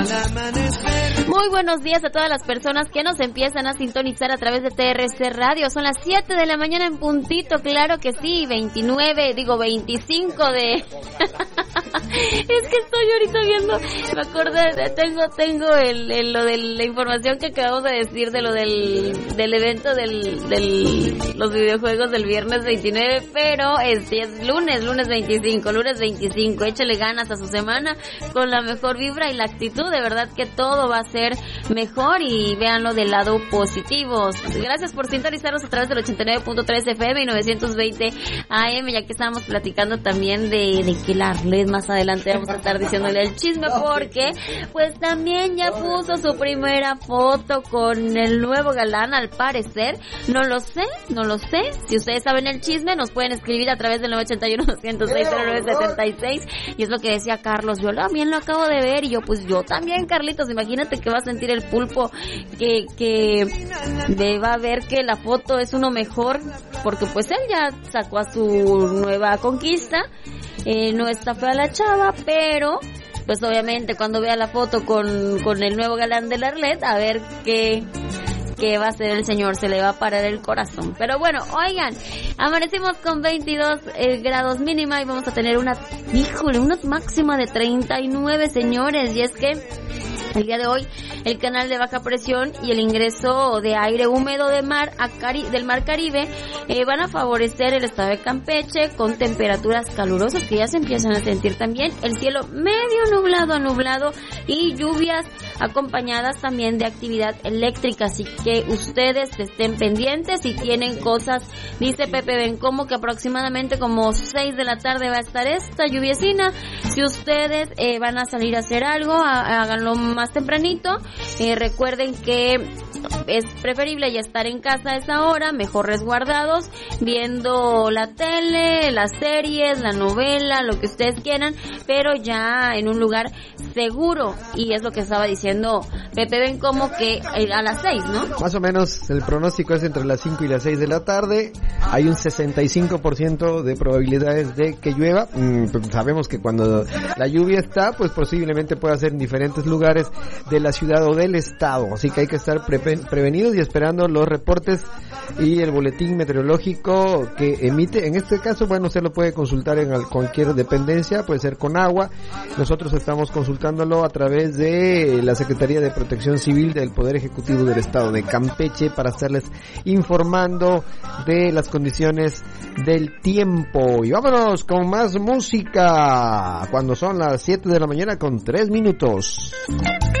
Muy buenos días a todas las personas que nos empiezan a sintonizar a través de TRC Radio. Son las 7 de la mañana en puntito, claro que sí, 25 de... Es que estoy ahorita viendo, me acordé, tengo lo de la información que acabamos de decir de lo del evento los videojuegos del viernes 29, pero es lunes 25, échale ganas a su semana con la mejor vibra y la actitud, de verdad que todo va a ser mejor y véanlo del lado positivo. Gracias por sintonizarnos a través del 89.3 FM y 920 AM, ya que estábamos platicando también de que la Arlet más adelante vamos a estar diciéndole el chisme, porque pues también ya puso su primera foto con el nuevo galán, al parecer. No lo sé. Si ustedes saben el chisme, nos pueden escribir a través del 981-106-0976, y es lo que decía Carlos. Yo también lo acabo de ver, y yo también, Carlitos, imagínate que va a sentir el pulpo que va a ver que la foto es uno mejor, porque pues él ya sacó a su nueva conquista. No está fea la chava, pero pues obviamente cuando vea la foto con el nuevo galán de la Arlet, a ver qué va a hacer el señor, se le va a parar el corazón. Pero bueno, oigan, amanecimos con 22 grados mínima y vamos a tener una máxima de 39, señores, y es que el día de hoy, el canal de baja presión y el ingreso de aire húmedo del Mar Caribe van a favorecer el estado de Campeche con temperaturas calurosas que ya se empiezan a sentir también. El cielo medio nublado a nublado y lluvias acompañadas también de actividad eléctrica. Así que ustedes estén pendientes si tienen cosas. Dice Pepe Bencomo que aproximadamente como 6 de la tarde va a estar esta lluviecina. Si ustedes van a salir a hacer algo, háganlo más tempranito. Recuerden que es preferible ya estar en casa a esa hora, mejor resguardados, viendo la tele, las series, la novela, lo que ustedes quieran, pero ya en un lugar seguro. Y es lo que estaba diciendo Pepe Bencomo, que a las 6, ¿no? Más o menos el pronóstico es entre las 5 y las 6 de la tarde. Hay un 65% de probabilidades de que llueva. Sabemos que cuando la lluvia está, pues posiblemente pueda ser en diferentes lugares de la ciudad o del estado. Así que hay que estar prevenidos y esperando los reportes y el boletín meteorológico que emite. En este caso, bueno, usted lo puede consultar en cualquier dependencia, puede ser con agua. Nosotros estamos consultándolo a través de la Secretaría de Protección Civil del Poder Ejecutivo del Estado de Campeche para estarles informando de las condiciones del tiempo. Y vámonos con más música cuando son las 7 de la mañana con 3 minutos.